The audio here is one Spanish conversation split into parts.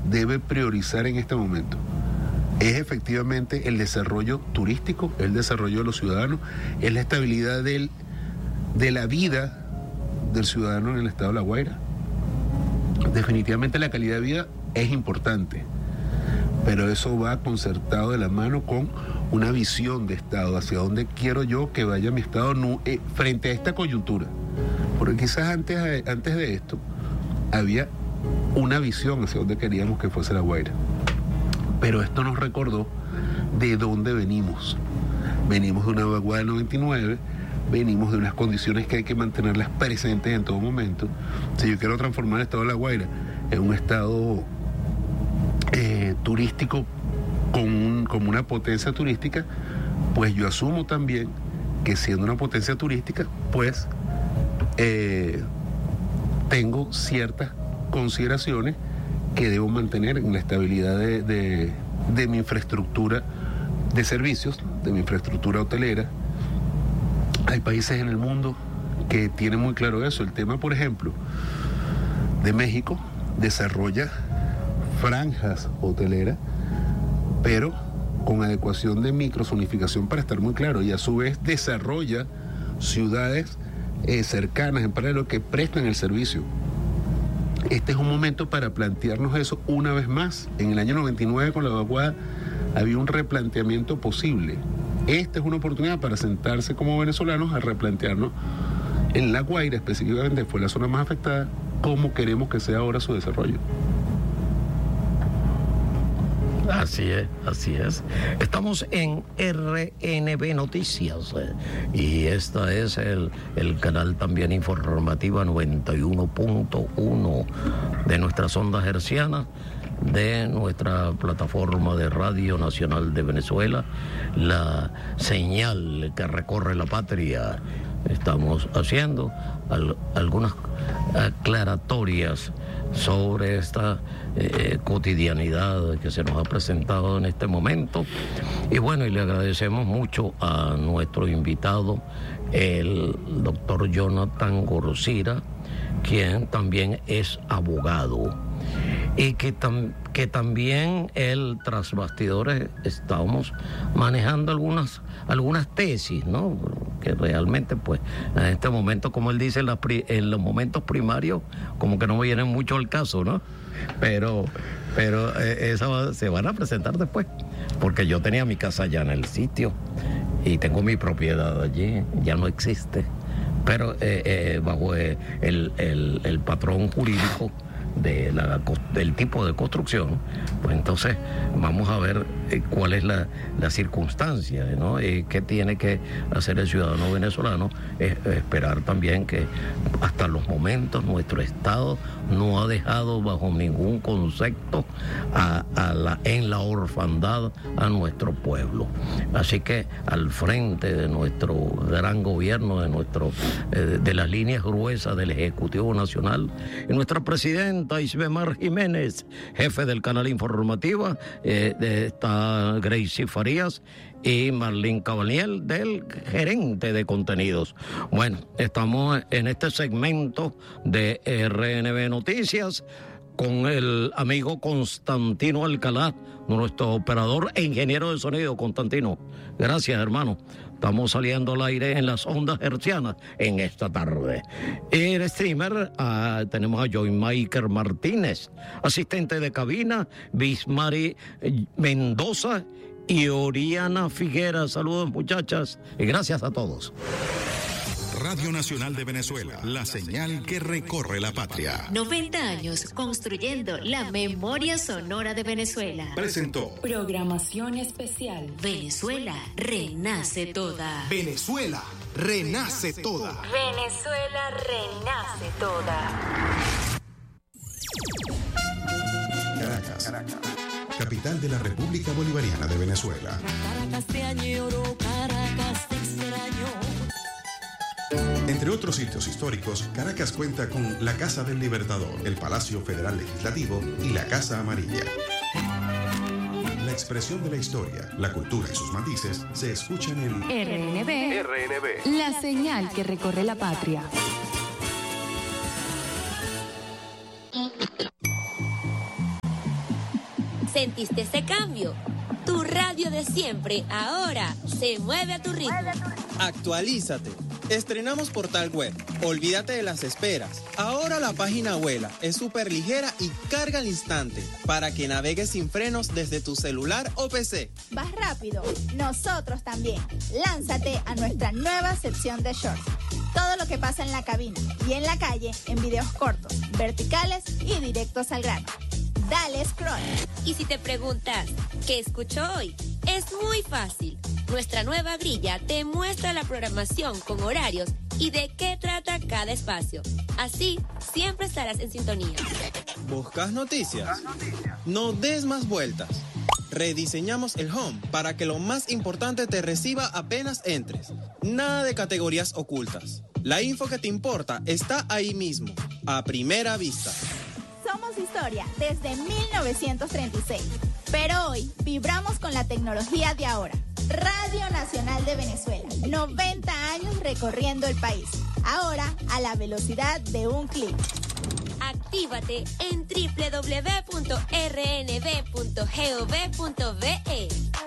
debe priorizar en este momento es efectivamente el desarrollo turístico, el desarrollo de los ciudadanos, es la estabilidad de la vida del ciudadano en el estado de La Guaira. Definitivamente la calidad de vida es importante, pero eso va concertado de la mano con una visión de estado, hacia dónde quiero yo que vaya mi estado frente a esta coyuntura. Porque quizás antes de esto había una visión hacia dónde queríamos que fuese La Guaira. Pero esto nos recordó de dónde venimos. Venimos de una vaguada del 99, venimos de unas condiciones que hay que mantenerlas presentes en todo momento. Si yo quiero transformar el estado de La Guaira en un estado turístico como una potencia turística, pues yo asumo también que siendo una potencia turística, pues tengo ciertas consideraciones que debo mantener en la estabilidad de mi infraestructura de servicios, de mi infraestructura hotelera. Hay países en el mundo que tienen muy claro eso. El tema, por ejemplo, de México desarrolla franjas hoteleras, pero con adecuación de microzonificación para estar muy claro, y a su vez desarrolla ciudades cercanas en paralelo que prestan el servicio. Este es un momento para plantearnos eso una vez más. En el año 99 con la vaguada había un replanteamiento posible. Esta es una oportunidad para sentarse como venezolanos a replantearnos en La Guaira específicamente, fue la zona más afectada, cómo queremos que sea ahora su desarrollo. Así es, así es. Estamos en RNB Noticias y esta es el canal también informativa 91.1 de nuestras ondas hercianas, de nuestra plataforma de Radio Nacional de Venezuela, la señal que recorre la patria. Estamos haciendo algunas aclaratorias sobre esta cotidianidad que se nos ha presentado en este momento. Y bueno, y le agradecemos mucho a nuestro invitado, el doctor Jonathan Gorcira, quien también es abogado. Y que también él, tras bastidores, estamos manejando algunas tesis, ¿no? Que realmente, pues, en este momento, como él dice, en los momentos primarios, como que no vienen mucho al caso, ¿no? Pero esas se van a presentar después, porque yo tenía mi casa allá en el sitio y tengo mi propiedad allí, ya no existe, pero bajo el patrón jurídico del tipo de construcción, pues entonces vamos a ver cuál es la circunstancia, ¿no? Qué tiene que hacer el ciudadano venezolano. Esperar también que hasta los momentos nuestro Estado no ha dejado bajo ningún concepto en la orfandad a nuestro pueblo. Así que al frente de nuestro gran gobierno, de las líneas gruesas del Ejecutivo Nacional, y nuestra presidenta Isbemar Jiménez, jefe del canal informativa, está Gracie Farías y Marlene Cabaniel, del gerente de contenidos. Bueno, estamos en este segmento de RNB Noticias con el amigo Constantino Alcalá, nuestro operador e ingeniero de sonido. Constantino, gracias, hermano. Estamos saliendo al aire en las ondas hercianas en esta tarde. El streamer, tenemos a Joy Maker Martínez, asistente de cabina, Bismari Mendoza y Oriana Figuera. Saludos, muchachas, y gracias a todos. Radio Nacional de Venezuela, la señal que recorre la patria. 90 años construyendo la memoria sonora de Venezuela. Presentó programación especial. Venezuela renace toda. Venezuela renace toda. Venezuela renace toda. Caracas, capital de la República Bolivariana de Venezuela. Caracas te añoro, Caracas te extraño. Entre otros sitios históricos, Caracas cuenta con la Casa del Libertador, el Palacio Federal Legislativo y la Casa Amarilla. La expresión de la historia, la cultura y sus matices se escuchan en RNB, la señal que recorre la patria. ¿Sentiste ese cambio? Tu radio de siempre ahora se mueve a tu ritmo. Actualízate. Estrenamos portal web. Olvídate de las esperas. Ahora la página vuela, es súper ligera y carga al instante para que navegues sin frenos desde tu celular o PC. ¿Vas rápido? Nosotros también. Lánzate a nuestra nueva sección de shorts. Todo lo que pasa en la cabina y en la calle en videos cortos, verticales y directos al grano. Dale scroll. Y si te preguntas, ¿qué escucho hoy? Es muy fácil. Nuestra nueva grilla te muestra la programación con horarios y de qué trata cada espacio. Así, siempre estarás en sintonía. ¿Buscas noticias? No des más vueltas. Rediseñamos el home para que lo más importante te reciba apenas entres. Nada de categorías ocultas. La info que te importa está ahí mismo, a primera vista. Somos historia desde 1936, pero hoy vibramos con la tecnología de ahora. Radio Nacional de Venezuela, 90 años recorriendo el país, ahora a la velocidad de un clic. Actívate en www.rnb.gov.be.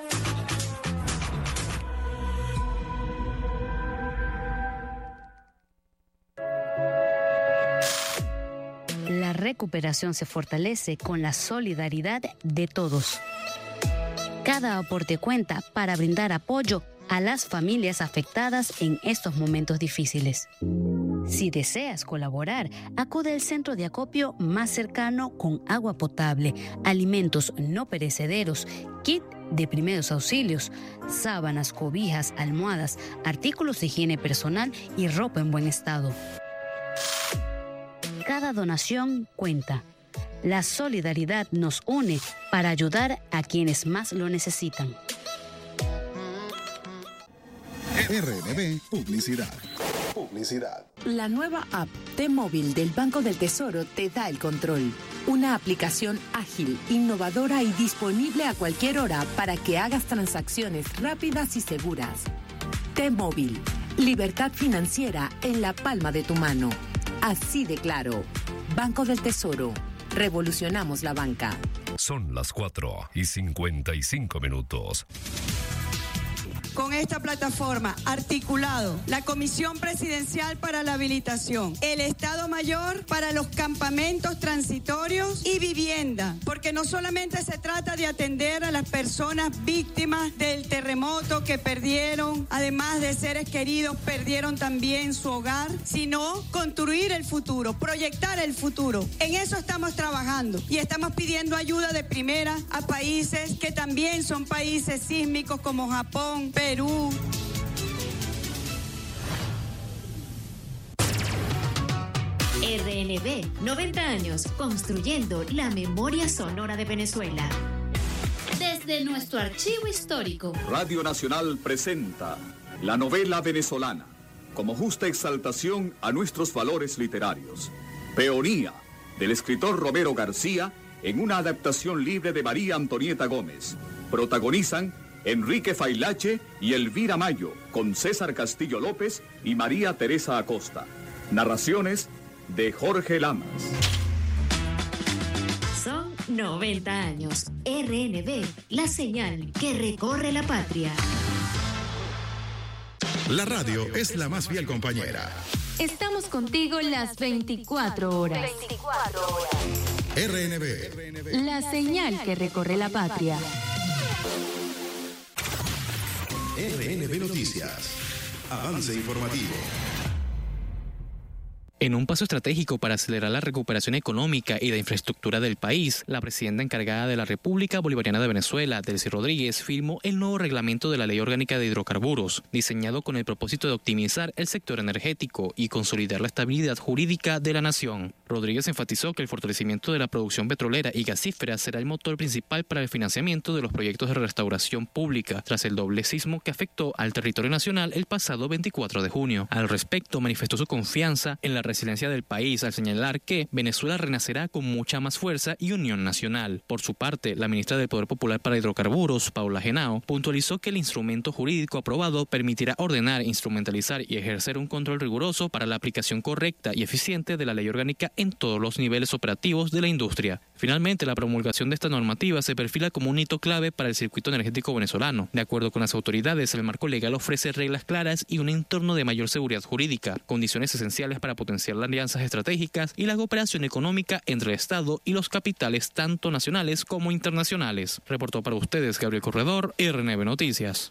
La recuperación se fortalece con la solidaridad de todos. Cada aporte cuenta para brindar apoyo a las familias afectadas en estos momentos difíciles. Si deseas colaborar, acude al centro de acopio más cercano con agua potable, alimentos no perecederos, kit de primeros auxilios, sábanas, cobijas, almohadas, artículos de higiene personal y ropa en buen estado. Cada donación cuenta. La solidaridad nos une para ayudar a quienes más lo necesitan. RNB Publicidad. La nueva app T-Móvil del Banco del Tesoro te da el control. Una aplicación ágil, innovadora y disponible a cualquier hora para que hagas transacciones rápidas y seguras. T-Móvil. Libertad financiera en la palma de tu mano. Así de claro. Banco del Tesoro. Revolucionamos la banca. Son las 4:55. Con esta plataforma, articulado, la Comisión Presidencial para la Habilitación, el Estado Mayor para los campamentos transitorios y vivienda, porque no solamente se trata de atender a las personas víctimas del terremoto que perdieron, además de seres queridos, perdieron también su hogar, sino construir el futuro, proyectar el futuro. En eso estamos trabajando y estamos pidiendo ayuda de primera a países que también son países sísmicos como Japón, Perú. RNB, 90 años construyendo la memoria sonora de Venezuela. Desde nuestro archivo histórico, Radio Nacional presenta la novela venezolana, como justa exaltación a nuestros valores literarios. Peonía, del escritor Romero García, en una adaptación libre de María Antonieta Gómez. Protagonizan Enrique Failache y Elvira Mayo, con César Castillo López y María Teresa Acosta. Narraciones de Jorge Lamas. Son 90 años. RNB, la señal que recorre la patria. La radio es la más fiel compañera. estamos contigo las 24 horas. RNB, la señal que recorre la patria. RNB Noticias. Avance informativo. En un paso estratégico para acelerar la recuperación económica y la infraestructura del país, la presidenta encargada de la República Bolivariana de Venezuela, Delcy Rodríguez, firmó el nuevo reglamento de la Ley Orgánica de Hidrocarburos, diseñado con el propósito de optimizar el sector energético y consolidar la estabilidad jurídica de la nación. Rodríguez enfatizó que el fortalecimiento de la producción petrolera y gasífera será el motor principal para el financiamiento de los proyectos de restauración pública tras el doble sismo que afectó al territorio nacional el pasado 24 de junio. Al respecto, manifestó su confianza en la resiliencia del país al señalar que Venezuela renacerá con mucha más fuerza y unión nacional. Por su parte, la ministra del Poder Popular para Hidrocarburos, Paula Henao, puntualizó que el instrumento jurídico aprobado permitirá ordenar, instrumentalizar y ejercer un control riguroso para la aplicación correcta y eficiente de la ley orgánica en todos los niveles operativos de la industria. Finalmente, la promulgación de esta normativa se perfila como un hito clave para el circuito energético venezolano. De acuerdo con las autoridades, el marco legal ofrece reglas claras y un entorno de mayor seguridad jurídica, condiciones esenciales para potenciar las alianzas estratégicas y la cooperación económica entre el Estado y los capitales tanto nacionales como internacionales. Reportó para ustedes Gabriel Corredor, RNB Noticias.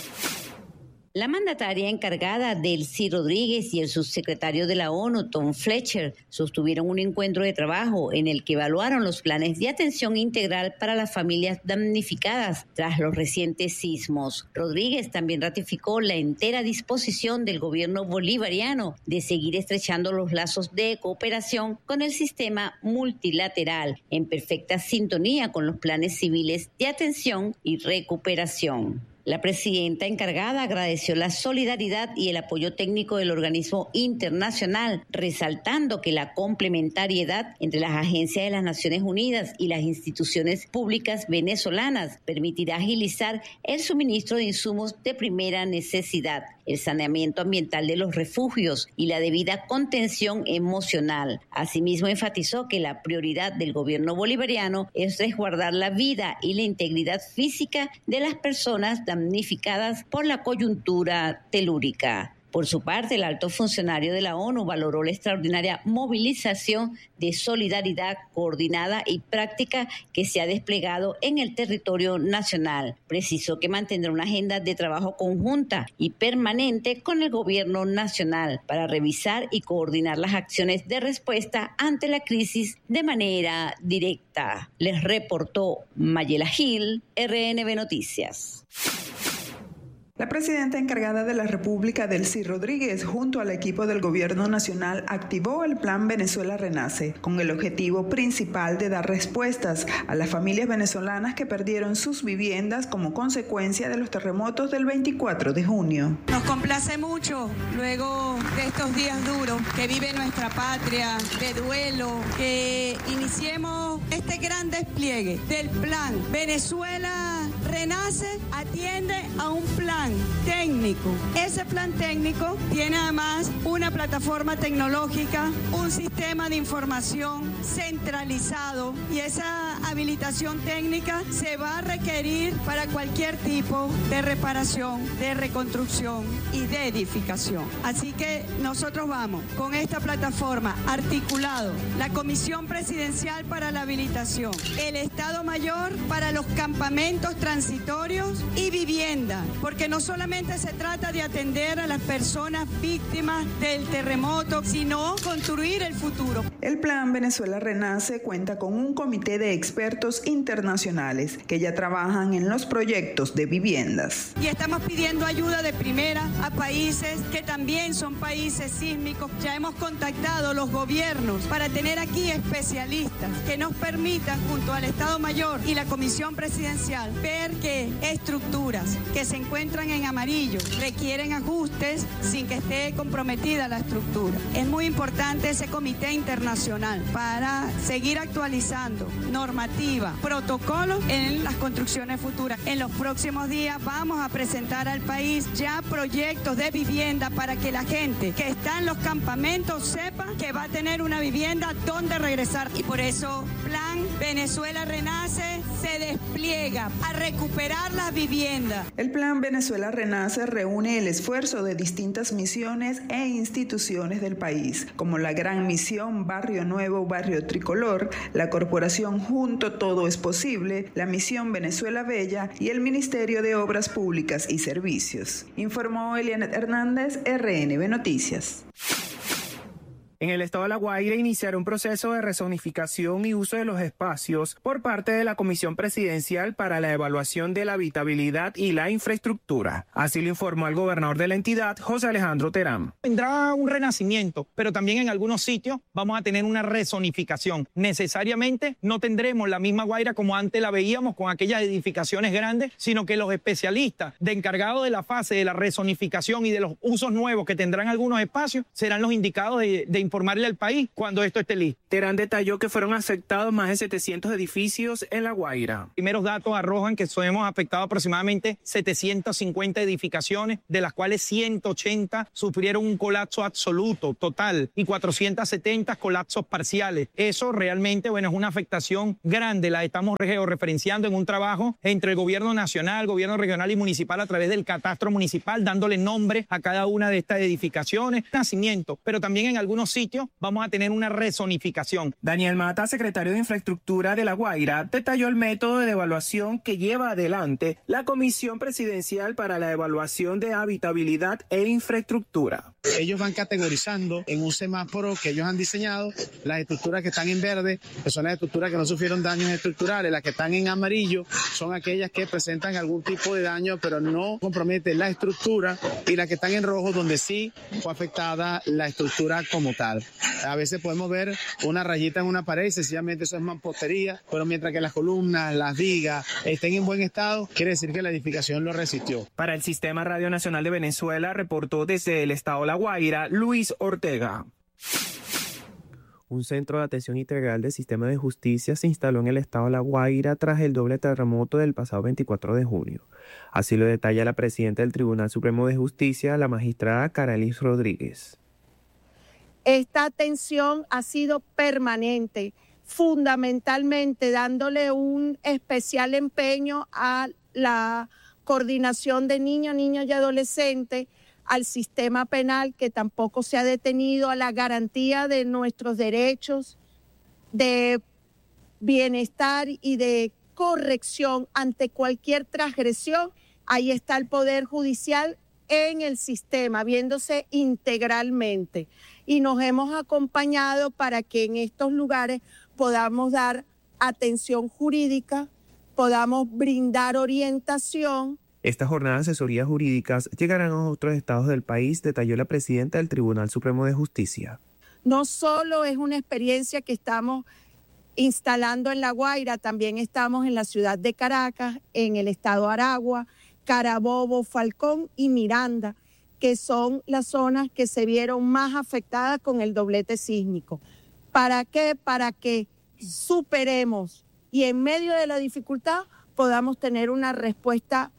La mandataria encargada Delcy Rodríguez y el subsecretario de la ONU, Tom Fletcher, sostuvieron un encuentro de trabajo en el que evaluaron los planes de atención integral para las familias damnificadas tras los recientes sismos. Rodríguez también ratificó la entera disposición del gobierno bolivariano de seguir estrechando los lazos de cooperación con el sistema multilateral, en perfecta sintonía con los planes civiles de atención y recuperación. La presidenta encargada agradeció la solidaridad y el apoyo técnico del organismo internacional, resaltando que la complementariedad entre las agencias de las Naciones Unidas y las instituciones públicas venezolanas permitirá agilizar el suministro de insumos de primera necesidad, el saneamiento ambiental de los refugios y la debida contención emocional. Asimismo, enfatizó que la prioridad del gobierno bolivariano es resguardar la vida y la integridad física de las personas damnificadas por la coyuntura telúrica. Por su parte, el alto funcionario de la ONU valoró la extraordinaria movilización de solidaridad coordinada y práctica que se ha desplegado en el territorio nacional. Precisó que mantendrá una agenda de trabajo conjunta y permanente con el gobierno nacional para revisar y coordinar las acciones de respuesta ante la crisis de manera directa. Les reportó Mayela Gil, RNB Noticias. La presidenta encargada de la República, Delcy Rodríguez, junto al equipo del Gobierno Nacional, activó el Plan Venezuela Renace, con el objetivo principal de dar respuestas a las familias venezolanas que perdieron sus viviendas como consecuencia de los terremotos del 24 de junio. Nos complace mucho, luego de estos días duros que vive nuestra patria, de duelo, que iniciemos este gran despliegue del Plan Venezuela Renace. Atiende a un plan técnico. Ese plan técnico tiene además una plataforma tecnológica, un sistema de información centralizado, y esa habilitación técnica se va a requerir para cualquier tipo de reparación, de reconstrucción y de edificación. Así que nosotros vamos con esta plataforma articulado, la Comisión Presidencial para la Habilitación, el Estado Mayor para los campamentos transitorios y vivienda, porque no solamente se trata de atender a las personas víctimas del terremoto, sino construir el futuro. El Plan Venezuela Renace cuenta con un comité de expertos internacionales que ya trabajan en los proyectos de viviendas. Y estamos pidiendo ayuda de primera a países que también son países sísmicos. Ya hemos contactado los gobiernos para tener aquí especialistas que nos permitan, junto al Estado Mayor y la Comisión Presidencial, ver que estructuras que se encuentran en amarillo requieren ajustes sin que esté comprometida la estructura. Es muy importante ese comité internacional para seguir actualizando normativa, protocolos en las construcciones futuras. En los próximos días vamos a presentar al país ya proyectos de vivienda para que la gente que está en los campamentos sepa que va a tener una vivienda donde regresar. Y por eso Plan Venezuela Renace se despliega a recuperar las viviendas. El Plan Venezuela Renace reúne el esfuerzo de distintas misiones e instituciones del país, como la Gran Misión Barrio Nuevo, Barrio Tricolor, la Corporación Junto Todo es Posible, la Misión Venezuela Bella y el Ministerio de Obras Públicas y Servicios. Informó Elianet Hernández, RNB Noticias. En el estado de La Guaira iniciará un proceso de rezonificación y uso de los espacios por parte de la Comisión Presidencial para la Evaluación de la Habitabilidad y la Infraestructura. Así lo informó el gobernador de la entidad, José Alejandro Terán. Vendrá un renacimiento, pero también en algunos sitios vamos a tener una rezonificación. Necesariamente no tendremos la misma Guaira como antes la veíamos con aquellas edificaciones grandes, sino que los especialistas encargados de la fase de la rezonificación y de los usos nuevos que tendrán algunos espacios serán los indicados de informarle al país cuando esto esté listo. Terán detalló que fueron afectados más de 700 edificios en La Guaira. Primeros datos arrojan que hemos afectado aproximadamente 750 edificaciones, de las cuales 180 sufrieron un colapso absoluto, total, y 470 colapsos parciales. Eso realmente, es una afectación grande. La estamos georreferenciando en un trabajo entre el gobierno nacional, gobierno regional y municipal a través del catastro municipal, dándole nombre a cada una de estas edificaciones, nacimiento, pero también en algunos sitios vamos a tener una rezonificación. Daniel Mata, secretario de Infraestructura de La Guaira, detalló el método de evaluación que lleva adelante la Comisión Presidencial para la Evaluación de Habitabilidad e Infraestructura. Ellos van categorizando en un semáforo que ellos han diseñado las estructuras que están en verde, que son las estructuras que no sufrieron daños estructurales. Las que están en amarillo son aquellas que presentan algún tipo de daño pero no comprometen la estructura, y las que están en rojo donde sí fue afectada la estructura como tal. A veces podemos ver una rayita en una pared y sencillamente eso es mampostería, pero mientras que las columnas, las vigas estén en buen estado, quiere decir que la edificación lo resistió. Para el Sistema Radio Nacional de Venezuela, reportó desde el estado La Guaira, Luis Ortega. Un centro de atención integral del sistema de justicia se instaló en el estado de La Guaira tras el doble terremoto del pasado 24 de junio. Así lo detalla la presidenta del Tribunal Supremo de Justicia, la magistrada Caralis Rodríguez. Esta atención ha sido permanente, fundamentalmente dándole un especial empeño a la coordinación de niños y adolescentes, al sistema penal, que tampoco se ha detenido, a la garantía de nuestros derechos de bienestar y de corrección ante cualquier transgresión. Ahí está el Poder Judicial en el sistema, viéndose integralmente. Y nos hemos acompañado para que en estos lugares podamos dar atención jurídica, podamos brindar orientación. Estas jornadas de asesorías jurídicas llegarán a otros estados del país, detalló la presidenta del Tribunal Supremo de Justicia. No solo es una experiencia que estamos instalando en La Guaira, también estamos en la ciudad de Caracas, en el estado Aragua, Carabobo, Falcón y Miranda, que son las zonas que se vieron más afectadas con el doblete sísmico. ¿Para qué? Para que superemos y en medio de la dificultad podamos tener una respuesta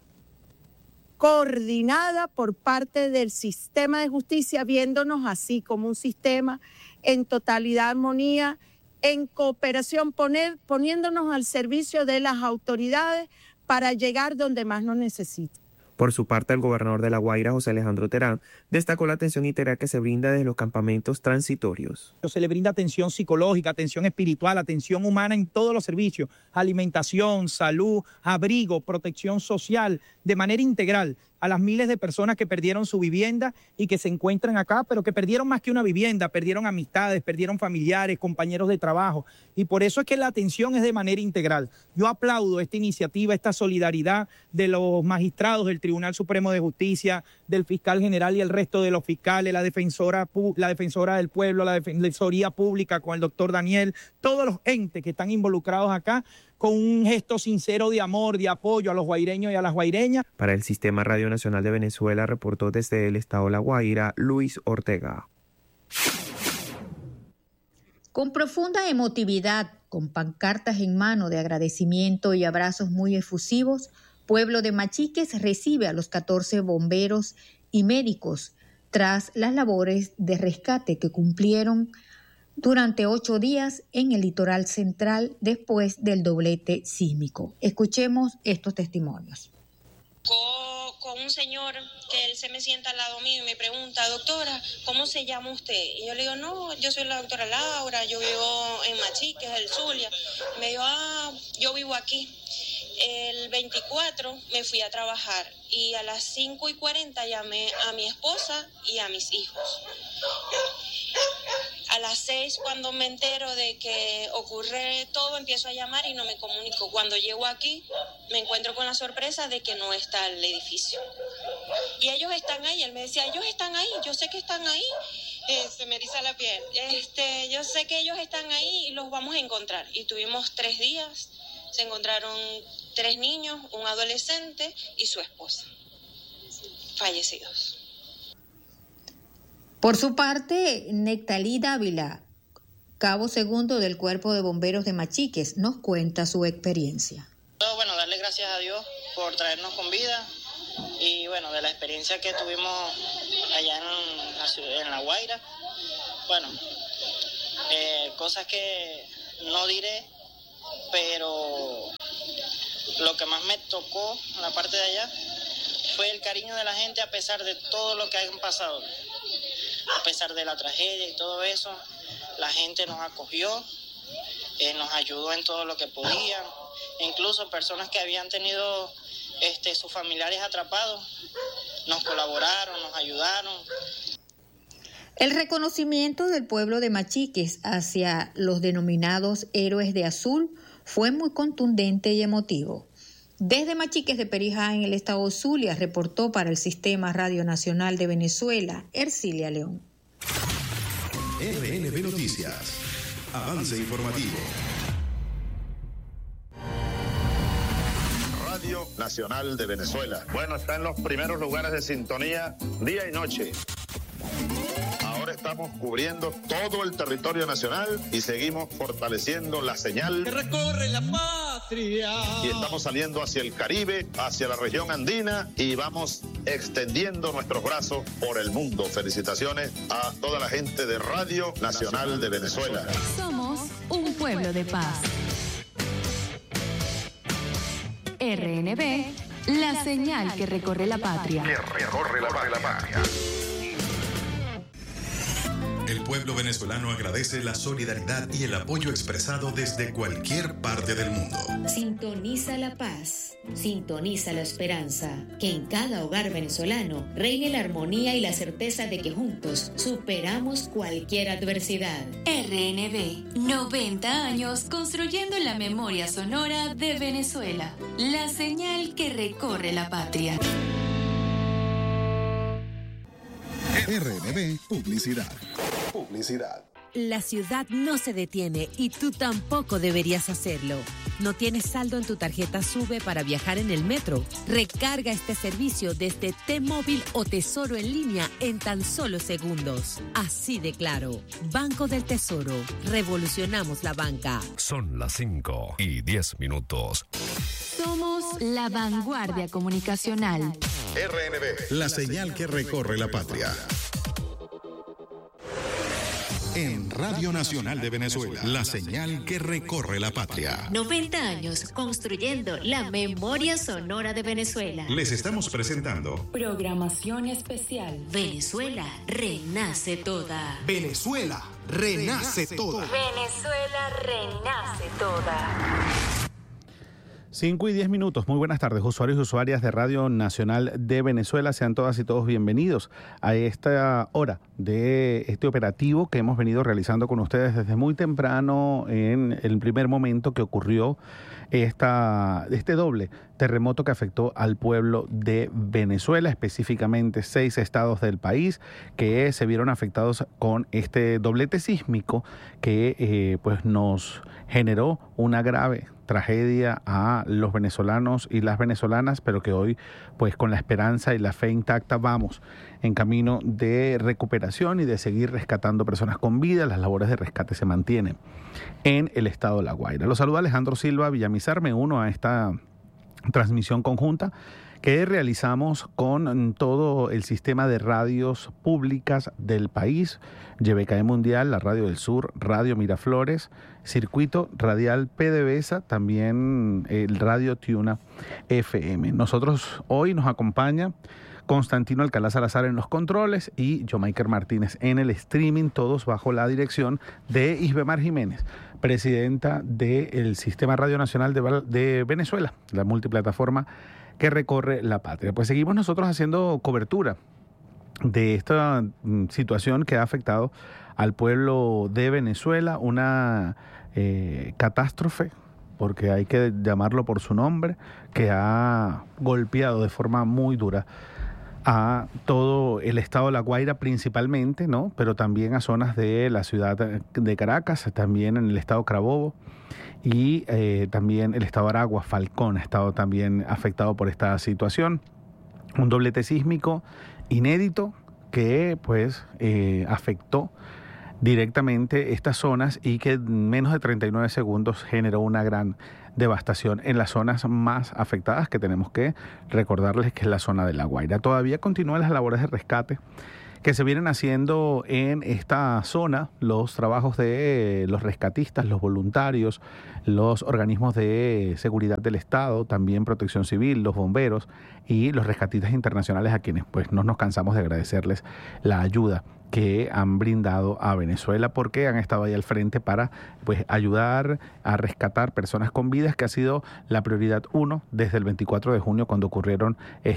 coordinada por parte del sistema de justicia, viéndonos así como un sistema en totalidad armonía, en cooperación, poniéndonos al servicio de las autoridades para llegar donde más nos necesitan. Por su parte, el gobernador de La Guaira, José Alejandro Terán, destacó la atención integral que se brinda desde los campamentos transitorios. Se le brinda atención psicológica, atención espiritual, atención humana en todos los servicios, alimentación, salud, abrigo, protección social, de manera integral a las miles de personas que perdieron su vivienda y que se encuentran acá, pero que perdieron más que una vivienda, perdieron amistades, perdieron familiares, compañeros de trabajo. Y por eso es que la atención es de manera integral. Yo aplaudo esta iniciativa, esta solidaridad de los magistrados del Tribunal Supremo de Justicia, del fiscal general y el resto de los fiscales, la defensora del pueblo, la Defensoría Pública con el doctor Daniel, todos los entes que están involucrados acá, con un gesto sincero de amor, de apoyo a los guaireños y a las guaireñas. Para el Sistema Radio Nacional de Venezuela, reportó desde el estado La Guaira, Luis Ortega. Con profunda emotividad, con pancartas en mano de agradecimiento y abrazos muy efusivos, Pueblo de Machiques recibe a los 14 bomberos y médicos tras las labores de rescate que cumplieron durante 8 días en el litoral central después del doblete sísmico. Escuchemos estos testimonios. Con un señor que él se me sienta al lado mío y me pregunta, doctora, ¿cómo se llama usted? Y yo le digo, no, yo soy la doctora Laura, yo vivo en Machiques, el Zulia. Me dijo, yo vivo aquí. El 24 me fui a trabajar y a las 5:40 llamé a mi esposa y a mis hijos. A las 6, cuando me entero de que ocurre todo, empiezo a llamar y no me comunico. Cuando llego aquí, me encuentro con la sorpresa de que no está el edificio. Y ellos están ahí. Él me decía, ellos están ahí, yo sé que están ahí. Se me eriza la piel. Yo sé que ellos están ahí y los vamos a encontrar. Y tuvimos 3 días. Se encontraron 3 niños, un adolescente y su esposa, fallecidos. Por su parte, Nectalí Dávila, cabo segundo del Cuerpo de Bomberos de Machiques, nos cuenta su experiencia. Bueno, darle gracias a Dios por traernos con vida y bueno, de la experiencia que tuvimos allá en La Guaira. Bueno, cosas que no diré, pero lo que más me tocó en la parte de allá fue el cariño de la gente a pesar de todo lo que han pasado. A pesar de la tragedia y todo eso, la gente nos acogió, nos ayudó en todo lo que podían. Incluso personas que habían tenido sus familiares atrapados, nos colaboraron, nos ayudaron. El reconocimiento del pueblo de Machiques hacia los denominados héroes de azul fue muy contundente y emotivo. Desde Machiques de Perijá, en el estado Zulia, reportó para el Sistema Radio Nacional de Venezuela, Ercilia León. RNB Noticias. Avance informativo. Radio Nacional de Venezuela. Bueno, está en los primeros lugares de sintonía día y noche. Ahora estamos cubriendo todo el territorio nacional y seguimos fortaleciendo la señal que recorre la patria. Y estamos saliendo hacia el Caribe, hacia la región andina y vamos extendiendo nuestros brazos por el mundo. Felicitaciones a toda la gente de Radio Nacional de Venezuela. Somos un pueblo de paz. RNB, la señal que recorre la patria. Que recorre la patria. El pueblo venezolano agradece la solidaridad y el apoyo expresado desde cualquier parte del mundo. Sintoniza la paz, sintoniza la esperanza, que en cada hogar venezolano reine la armonía y la certeza de que juntos superamos cualquier adversidad. RNB, 90 años construyendo la memoria sonora de Venezuela, la señal que recorre la patria. RNB Publicidad. La ciudad no se detiene y tú tampoco deberías hacerlo. ¿No tienes saldo en tu tarjeta SUBE para viajar en el metro? Recarga este servicio desde T-Móvil o Tesoro en línea en tan solo segundos. Así de claro. Banco del Tesoro. Revolucionamos la banca. Son las 5:10. Somos la vanguardia comunicacional. RNB, la señal que recorre la patria. En Radio Nacional de Venezuela, la señal que recorre la patria. 90 años construyendo la memoria sonora de Venezuela. Les estamos presentando Programación especial. Venezuela renace toda. Venezuela renace toda. Venezuela renace toda. 5:10. Muy buenas tardes, usuarios y usuarias de Radio Nacional de Venezuela. Sean todas y todos bienvenidos a esta hora de este operativo que hemos venido realizando con ustedes desde muy temprano en el primer momento que ocurrió este doble terremoto que afectó al pueblo de Venezuela, específicamente 6 estados del país que se vieron afectados con este doblete sísmico que pues nos generó una grave tragedia a los venezolanos y las venezolanas, pero que hoy, pues con la esperanza y la fe intacta, vamos en camino de recuperación y de seguir rescatando personas con vida. Las labores de rescate se mantienen en el estado de La Guaira. Los saluda Alejandro Silva Villamizar, me uno a esta transmisión conjunta que realizamos con todo el sistema de radios públicas del país, YBKE Mundial, la Radio del Sur, Radio Miraflores, Circuito Radial PDVSA, también el Radio Tiuna FM. Nosotros hoy nos acompaña Constantino Alcalá Salazar en los controles y Jomaiker Martínez en el streaming, todos bajo la dirección de Isbemar Jiménez, presidenta del Sistema Radio Nacional de Venezuela, la multiplataforma que recorre la patria. Pues seguimos nosotros haciendo cobertura de esta situación que ha afectado al pueblo de Venezuela, una catástrofe, porque hay que llamarlo por su nombre, que ha golpeado de forma muy dura a todo el estado de La Guaira principalmente, ¿no? Pero también a zonas de la ciudad de Caracas, también en el estado Carabobo y también el estado Aragua, Falcón ha estado también afectado por esta situación. Un doblete sísmico inédito que pues afectó directamente estas zonas y que en menos de 39 segundos generó una gran devastación en las zonas más afectadas, que tenemos que recordarles que es la zona de La Guaira. Todavía continúan las labores de rescate que se vienen haciendo en esta zona, los trabajos de los rescatistas, los voluntarios, los organismos de seguridad del Estado, también Protección Civil, los bomberos y los rescatistas internacionales, a quienes pues no nos cansamos de agradecerles la ayuda que han brindado a Venezuela, porque han estado ahí al frente para pues ayudar a rescatar personas con vidas, que ha sido la prioridad 1 desde el 24 de junio cuando ocurrieron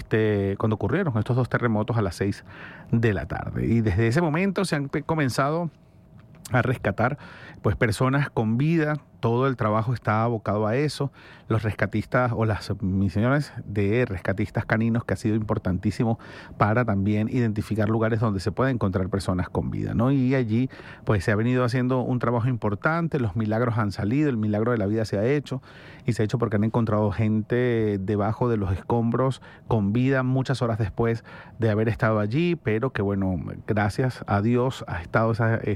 estos dos terremotos a las 6 de la tarde. Y desde ese momento se han comenzado a rescatar pues personas con vida. Todo el trabajo está abocado a eso. Los rescatistas o las misiones de rescatistas caninos, que ha sido importantísimo para también identificar lugares donde se pueden encontrar personas con vida, ¿no? Y allí pues se ha venido haciendo un trabajo importante. Los milagros han salido, el milagro de la vida se ha hecho, y se ha hecho porque han encontrado gente debajo de los escombros con vida muchas horas después de haber estado allí, pero que bueno, gracias a Dios ha estado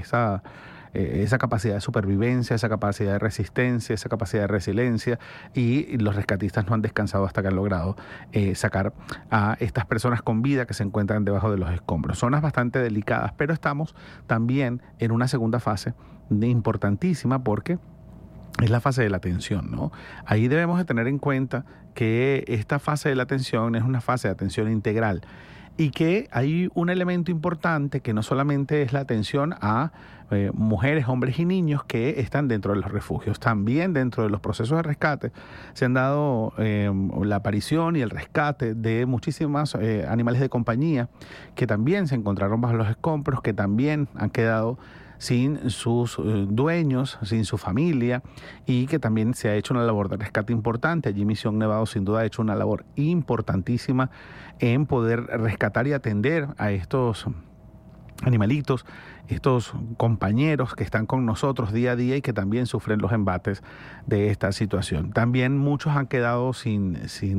esa capacidad de supervivencia, esa capacidad de resistencia, esa capacidad de resiliencia, y los rescatistas no han descansado hasta que han logrado sacar a estas personas con vida que se encuentran debajo de los escombros. Zonas bastante delicadas, pero estamos también en una segunda fase importantísima, porque es la fase de la atención, ¿no? Ahí debemos de tener en cuenta que esta fase de la atención es una fase de atención integral, y que hay un elemento importante que no solamente es la atención a mujeres, hombres y niños que están dentro de los refugios. También dentro de los procesos de rescate se han dado la aparición y el rescate de muchísimos animales de compañía que también se encontraron bajo los escombros, que también han quedado sin sus dueños, sin su familia, y que también se ha hecho una labor de rescate importante. Allí Misión Nevado sin duda ha hecho una labor importantísima en poder rescatar y atender a estos animalitos, estos compañeros que están con nosotros día a día y que también sufren los embates de esta situación. También muchos han quedado sin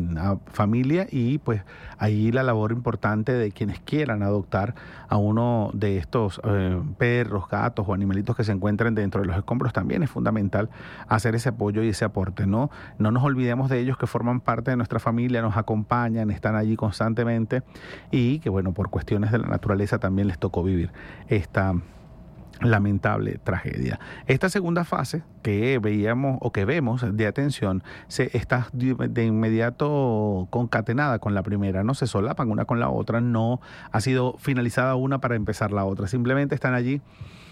familia, y pues ahí la labor importante de quienes quieran adoptar a uno de estos perros, gatos o animalitos que se encuentren dentro de los escombros también es fundamental hacer ese apoyo y ese aporte, ¿no? No nos olvidemos de ellos, que forman parte de nuestra familia, nos acompañan, están allí constantemente, y que bueno, por cuestiones de la naturaleza también les tocó vivir esta lamentable tragedia. Esta segunda fase que veíamos o que vemos de atención se está de inmediato concatenada con la primera, no se solapan una con la otra, no ha sido finalizada una para empezar la otra, simplemente están allí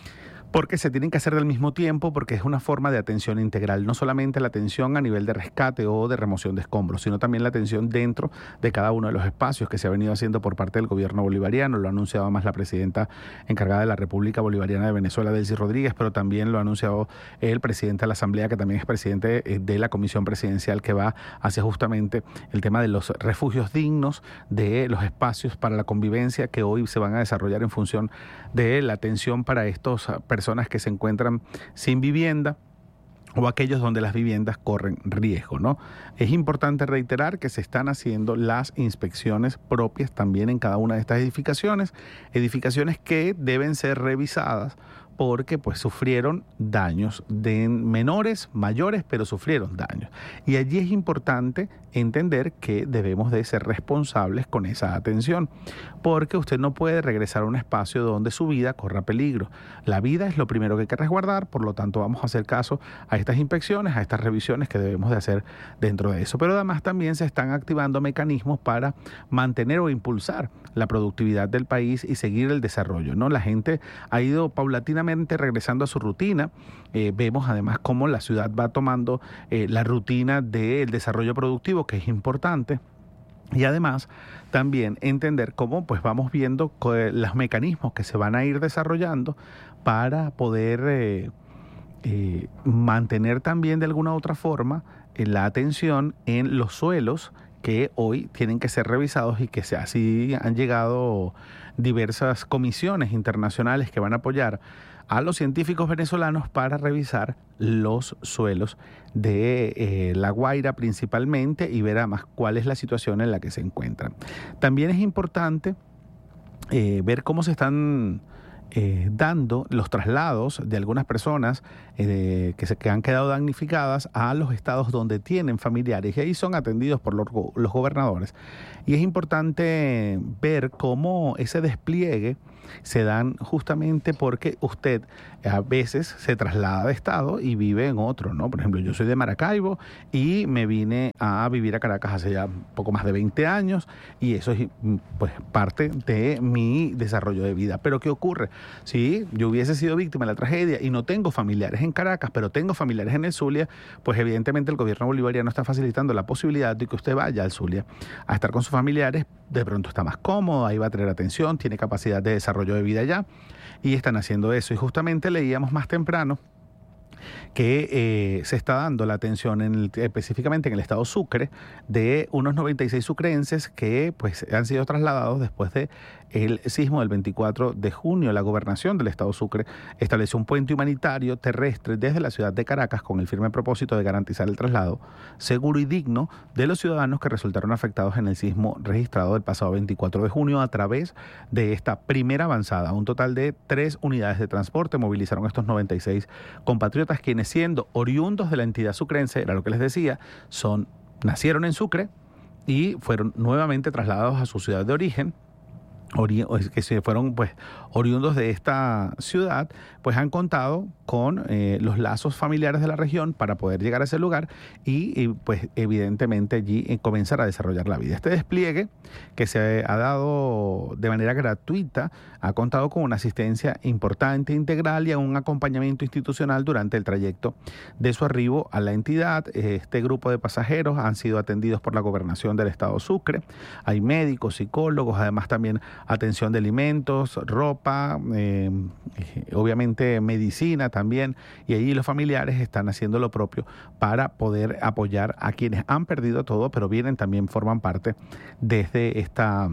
porque se tienen que hacer del mismo tiempo, porque es una forma de atención integral, no solamente la atención a nivel de rescate o de remoción de escombros, sino también la atención dentro de cada uno de los espacios que se ha venido haciendo por parte del gobierno bolivariano. Lo ha anunciado más la presidenta encargada de la República Bolivariana de Venezuela, Delcy Rodríguez, pero también lo ha anunciado el presidente de la Asamblea, que también es presidente de la Comisión Presidencial, que va hacia justamente el tema de los refugios dignos, de los espacios para la convivencia que hoy se van a desarrollar en función de la atención para estos personas que se encuentran sin vivienda o aquellos donde las viviendas corren riesgo, ¿no? Es importante reiterar que se están haciendo las inspecciones propias también en cada una de estas edificaciones que deben ser revisadas porque pues sufrieron daños de menores, mayores, pero sufrieron daños. Y allí es importante entender que debemos de ser responsables con esa atención, porque usted no puede regresar a un espacio donde su vida corra peligro. La vida es lo primero que hay que resguardar, por lo tanto vamos a hacer caso a estas inspecciones, a estas revisiones que debemos de hacer dentro de eso. Pero además también se están activando mecanismos para mantener o impulsar la productividad del país y seguir el desarrollo, ¿no? La gente ha ido paulatinamente regresando a su rutina. Vemos además cómo la ciudad va tomando la rutina del desarrollo productivo, que es importante. Y además también entender cómo pues vamos viendo los mecanismos que se van a ir desarrollando para poder mantener también de alguna u otra forma la atención en los suelos que hoy tienen que ser revisados, y que así han llegado diversas comisiones internacionales que van a apoyar a los científicos venezolanos para revisar los suelos de La Guaira principalmente y ver además cuál es la situación en la que se encuentran. También es importante ver cómo se están dando los traslados de algunas personas que han quedado damnificadas a los estados donde tienen familiares y ahí son atendidos por los gobernadores. Y es importante ver cómo ese despliegue se dan justamente porque usted a veces se traslada de estado y vive en otro, ¿no? Por ejemplo, yo soy de Maracaibo y me vine a vivir a Caracas hace ya poco más de 20 años y eso es pues parte de mi desarrollo de vida. Pero ¿qué ocurre? Si yo hubiese sido víctima de la tragedia y no tengo familiares en Caracas, pero tengo familiares en el Zulia, pues evidentemente el gobierno bolivariano está facilitando la posibilidad de que usted vaya al Zulia a estar con sus familiares. De pronto está más cómodo, ahí va a tener atención, tiene capacidad de desarrollo de vida allá y están haciendo eso. Y justamente leíamos más temprano que se está dando la atención específicamente en el estado Sucre de unos 96 sucrenses que pues han sido trasladados después de el sismo del 24 de junio. La gobernación del estado Sucre estableció un puente humanitario terrestre desde la ciudad de Caracas con el firme propósito de garantizar el traslado seguro y digno de los ciudadanos que resultaron afectados en el sismo registrado el pasado 24 de junio a través de esta primera avanzada. Un total de 3 unidades de transporte movilizaron estos 96 compatriotas quienes, siendo oriundos de la entidad sucrense, era lo que les decía, nacieron en Sucre y fueron nuevamente trasladados a su ciudad de origen, que se fueron pues oriundos de esta ciudad, pues han contado con los lazos familiares de la región para poder llegar a ese lugar y pues evidentemente allí comenzar a desarrollar la vida. Este despliegue que se ha dado de manera gratuita ha contado con una asistencia importante, integral y un acompañamiento institucional durante el trayecto de su arribo a la entidad. Este grupo de pasajeros han sido atendidos por la gobernación del estado Sucre. Hay médicos, psicólogos, además también atención de alimentos, ropa, obviamente medicina también, y allí los familiares están haciendo lo propio para poder apoyar a quienes han perdido todo, pero forman parte desde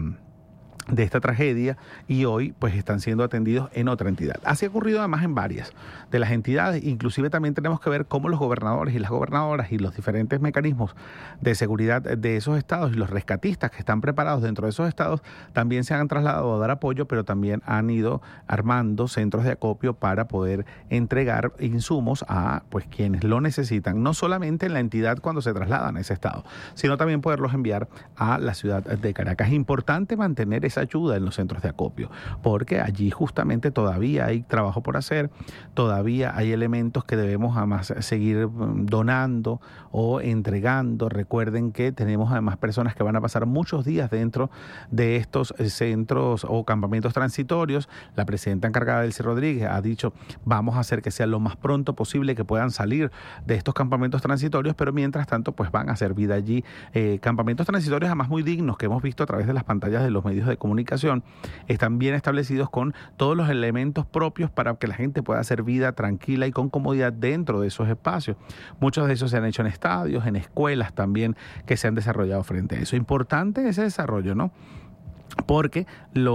de esta tragedia y hoy pues están siendo atendidos en otra entidad. Así ha ocurrido además en varias de las entidades, inclusive también tenemos que ver cómo los gobernadores y las gobernadoras y los diferentes mecanismos de seguridad de esos estados y los rescatistas que están preparados dentro de esos estados también se han trasladado a dar apoyo, pero también han ido armando centros de acopio para poder entregar insumos a pues quienes lo necesitan, no solamente en la entidad cuando se trasladan a ese estado, sino también poderlos enviar a la ciudad de Caracas. Es importante mantener esa ayuda en los centros de acopio, porque allí justamente todavía hay trabajo por hacer, todavía hay elementos que debemos además seguir donando o entregando. Recuerden que tenemos además personas que van a pasar muchos días dentro de estos centros o campamentos transitorios. La presidenta encargada, Delcy Rodríguez, ha dicho vamos a hacer que sea lo más pronto posible que puedan salir de estos campamentos transitorios, pero mientras tanto pues van a hacer vida allí. Campamentos transitorios además muy dignos que hemos visto a través de las pantallas de los medios de comunicación, están bien establecidos con todos los elementos propios para que la gente pueda hacer vida tranquila y con comodidad dentro de esos espacios. Muchos de esos se han hecho en estadios, en escuelas también que se han desarrollado frente a eso. Importante ese desarrollo, ¿no? Porque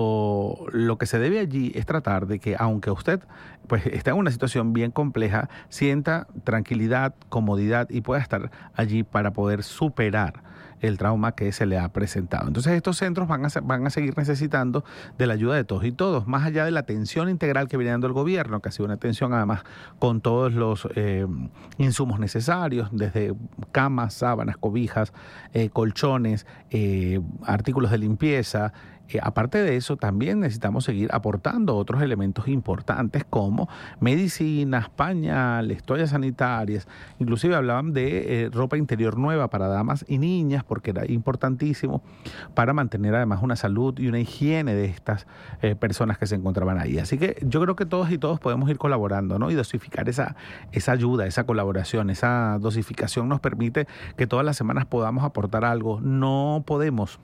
lo que se debe allí es tratar de que aunque usted pues está en una situación bien compleja, sienta tranquilidad, comodidad y pueda estar allí para poder superar el trauma que se le ha presentado. Entonces estos centros van a seguir necesitando de la ayuda de todos y todos, más allá de la atención integral que viene dando el gobierno, que ha sido una atención además con todos los insumos necesarios, desde camas, sábanas, cobijas, colchones, artículos de limpieza. Aparte de eso, también necesitamos seguir aportando otros elementos importantes como medicinas, pañales, toallas sanitarias. Inclusive hablaban de ropa interior nueva para damas y niñas, porque era importantísimo para mantener además una salud y una higiene de estas personas que se encontraban ahí. Así que yo creo que todos y todos podemos ir colaborando, ¿no? Y dosificar esa ayuda, esa colaboración, esa dosificación nos permite que todas las semanas podamos aportar algo. No podemos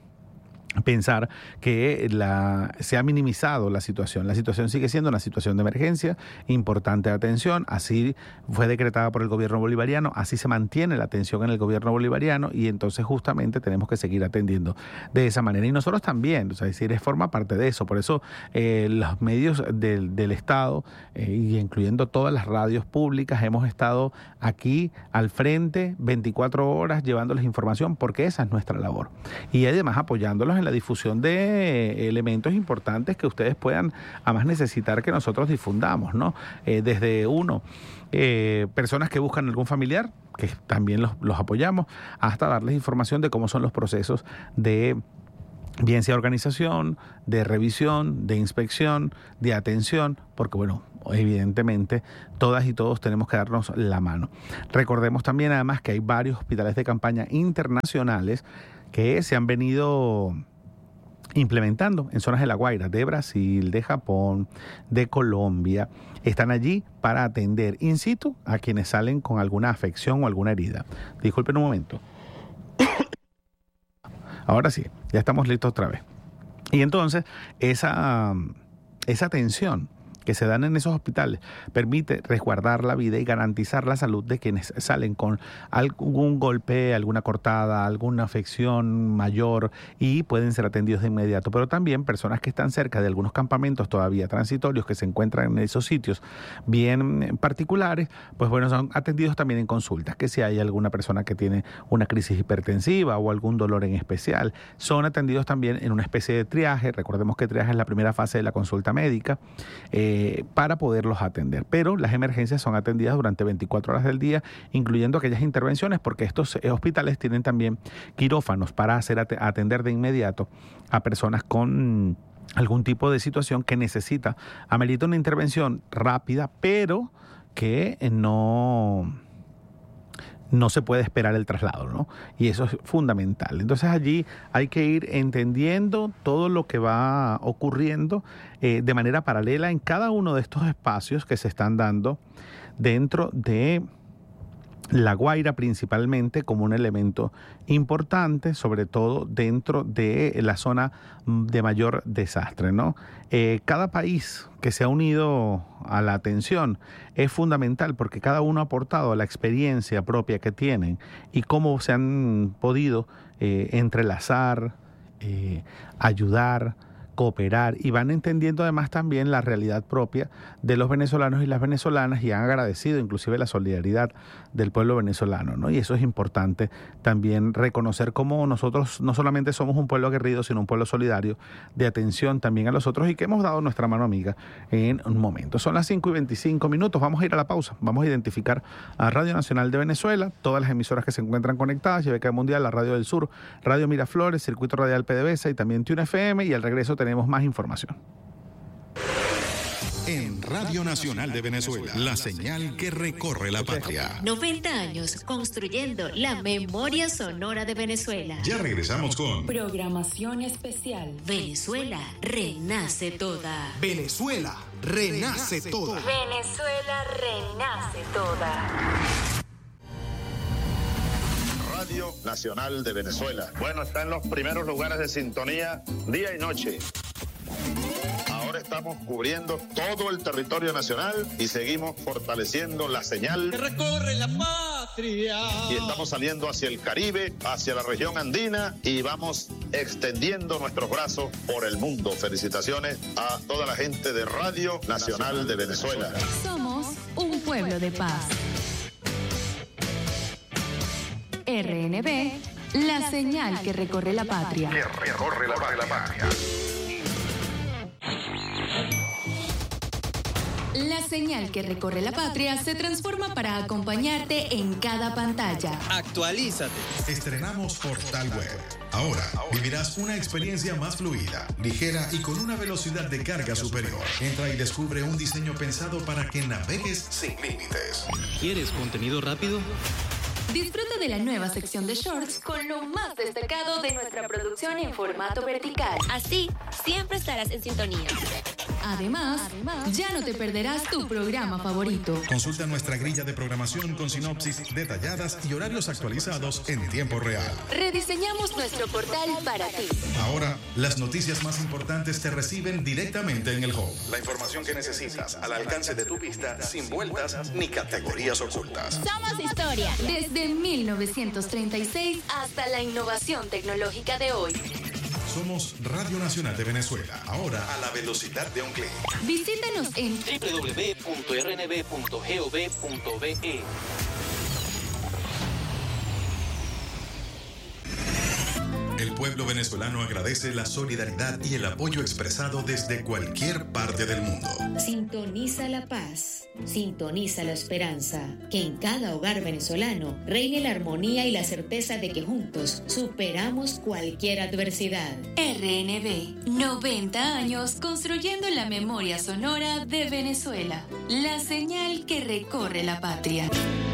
pensar que se ha minimizado la situación. La situación sigue siendo una situación de emergencia, importante atención, así fue decretada por el gobierno bolivariano, así se mantiene la atención en el gobierno bolivariano y entonces justamente tenemos que seguir atendiendo de esa manera. Y nosotros también, es decir, forma parte de eso. Por eso los medios del Estado, y incluyendo todas las radios públicas, hemos estado aquí al frente 24 horas llevándoles información porque esa es nuestra labor. Y además apoyándolos en la difusión de elementos importantes que ustedes puedan además necesitar que nosotros difundamos, ¿no? Desde personas que buscan algún familiar, que también los apoyamos, hasta darles información de cómo son los procesos de bien sea organización, de revisión, de inspección, de atención, porque bueno, evidentemente todas y todos tenemos que darnos la mano. Recordemos también además que hay varios hospitales de campaña internacionales que se han venido implementando en zonas de La Guaira, de Brasil, de Japón, de Colombia. Están allí para atender in situ a quienes salen con alguna afección o alguna herida. Disculpen un momento. Ahora sí, ya estamos listos otra vez. Y entonces, esa atención que se dan en esos hospitales permite resguardar la vida y garantizar la salud de quienes salen con algún golpe, alguna cortada, alguna afección mayor y pueden ser atendidos de inmediato. Pero también personas que están cerca de algunos campamentos todavía transitorios que se encuentran en esos sitios bien particulares, pues bueno, son atendidos también en consultas, que si hay alguna persona que tiene una crisis hipertensiva o algún dolor en especial, son atendidos también en una especie de triaje. Recordemos que triaje es la primera fase de la consulta médica, para poderlos atender. Pero las emergencias son atendidas durante 24 horas del día, incluyendo aquellas intervenciones, porque estos hospitales tienen también quirófanos para atender de inmediato a personas con algún tipo de situación que amerita una intervención rápida, pero que no se puede esperar el traslado, ¿no? Y eso es fundamental. Entonces allí hay que ir entendiendo todo lo que va ocurriendo de manera paralela en cada uno de estos espacios que se están dando dentro de La Guaira, principalmente como un elemento importante, sobre todo dentro de la zona de mayor desastre, ¿no? Cada país que se ha unido a la atención es fundamental porque cada uno ha aportado a la experiencia propia que tienen y cómo se han podido entrelazar, ayudar, cooperar, y van entendiendo además también la realidad propia de los venezolanos y las venezolanas, y han agradecido inclusive la solidaridad del pueblo venezolano, ¿no? Y eso es importante también reconocer cómo nosotros no solamente somos un pueblo aguerrido, sino un pueblo solidario de atención también a los otros y que hemos dado nuestra mano amiga en un momento. Son las 5:25. Vamos a ir a la pausa. Vamos a identificar a Radio Nacional de Venezuela, todas las emisoras que se encuentran conectadas, YBK Mundial, la Radio del Sur, Radio Miraflores, Circuito Radial PDVSA y también Tune FM, y al regreso tenemos más información. En Radio Nacional de Venezuela, la señal que recorre la patria. 90 años construyendo la memoria sonora de Venezuela. Ya regresamos con programación especial. Venezuela renace toda. Venezuela renace toda. Venezuela renace toda. Radio Nacional de Venezuela. Bueno, está en los primeros lugares de sintonía día y noche. Ahora estamos cubriendo todo el territorio nacional y seguimos fortaleciendo la señal que recorre la patria. Y estamos saliendo hacia el Caribe, hacia la región andina, y vamos extendiendo nuestros brazos por el mundo. Felicitaciones a toda la gente de Radio Nacional de Venezuela. Somos un pueblo de paz. RNB, la señal que recorre la patria. Que recorre la patria. La señal que recorre la patria se transforma para acompañarte en cada pantalla. Actualízate. Estrenamos Portal Web. Ahora vivirás una experiencia más fluida, ligera y con una velocidad de carga superior. Entra y descubre un diseño pensado para que navegues sin límites. ¿Quieres contenido rápido? Disfruta de la nueva sección de shorts con lo más destacado de nuestra producción en formato vertical. Así, siempre estarás en sintonía. Además, ya no te perderás tu programa favorito. Consulta nuestra grilla de programación con sinopsis detalladas y horarios actualizados en tiempo real. Rediseñamos nuestro portal para ti. Ahora, las noticias más importantes te reciben directamente en el home. La información que necesitas al alcance de tu vista, sin vueltas ni categorías ocultas. Somos historia. Desde 1936 hasta la innovación tecnológica de hoy. Somos Radio Nacional de Venezuela, ahora a la velocidad de un clic. Visítanos en www.rnb.gov.be. El pueblo venezolano agradece la solidaridad y el apoyo expresado desde cualquier parte del mundo. Sintoniza la paz, sintoniza la esperanza, que en cada hogar venezolano reine la armonía y la certeza de que juntos superamos cualquier adversidad. RNB, 90 años construyendo la memoria sonora de Venezuela, la señal que recorre la patria.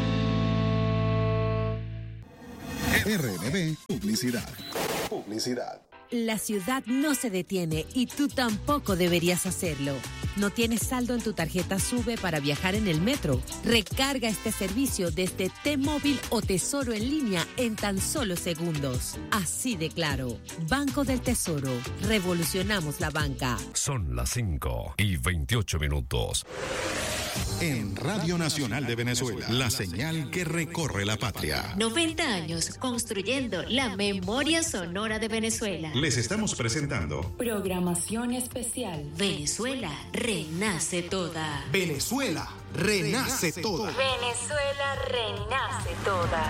RNB Publicidad. La ciudad no se detiene y tú tampoco deberías hacerlo. ¿No tienes saldo en tu tarjeta SUBE para viajar en el metro? Recarga este servicio desde T-Móvil o Tesoro en línea en tan solo segundos. Así de claro. Banco del Tesoro. Revolucionamos la banca. Son las 5:28. En Radio Nacional de Venezuela, la señal que recorre la patria. 90 años construyendo la memoria sonora de Venezuela. Les estamos presentando Programación especial. Venezuela renace toda. Venezuela renace toda. Venezuela renace toda.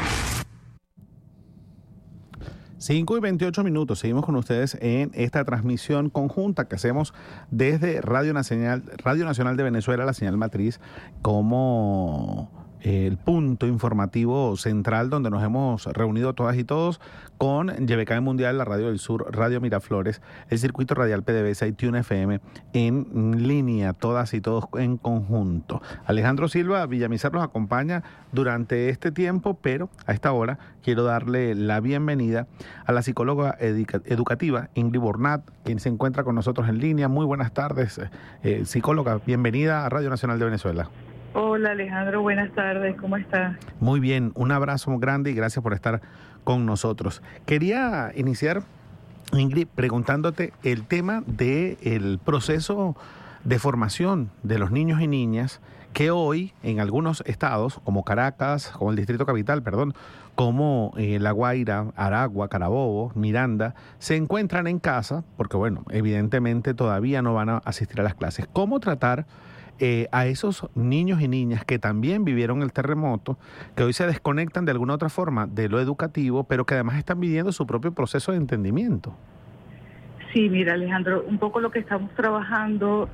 5:28. Seguimos con ustedes en esta transmisión conjunta que hacemos desde Radio Nacional de Venezuela, la señal matriz, como el punto informativo central donde nos hemos reunido todas y todos con YBK Mundial, la Radio del Sur, Radio Miraflores, el Circuito Radial PDVSA y Tune FM en línea, todas y todos en conjunto. Alejandro Silva Villamizar nos acompaña durante este tiempo, pero a esta hora quiero darle la bienvenida a la psicóloga educativa Ingrid Bornat, quien se encuentra con nosotros en línea. Muy buenas tardes, psicóloga, bienvenida a Radio Nacional de Venezuela. Hola Alejandro, buenas tardes, ¿cómo estás? Muy bien, un abrazo muy grande y gracias por estar con nosotros. Quería iniciar, Ingrid, preguntándote el tema del proceso de formación de los niños y niñas que hoy en algunos estados, como Caracas, como el Distrito Capital, como La Guaira, Aragua, Carabobo, Miranda, se encuentran en casa porque, bueno, evidentemente todavía no van a asistir a las clases. ¿Cómo tratar a esos niños y niñas que también vivieron el terremoto, que hoy se desconectan de alguna otra forma de lo educativo, pero que además están viviendo su propio proceso de entendimiento? Sí, mira Alejandro, un poco lo que estamos trabajando,